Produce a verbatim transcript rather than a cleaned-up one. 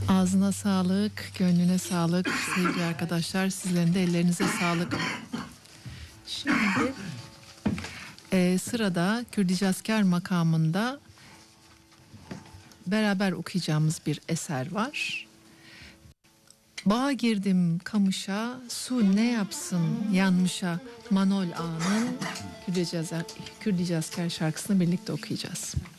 Ağzına sağlık, gönlüne sağlık sevgili arkadaşlar. Sizlerin de ellerinize sağlık. Şimdi e, sırada Kürdicazkar makamında beraber okuyacağımız bir eser var. Bağa girdim kamışa, su ne yapsın yanmışa. Manol Ağa'nın Kürdicazkar şarkısını birlikte okuyacağız.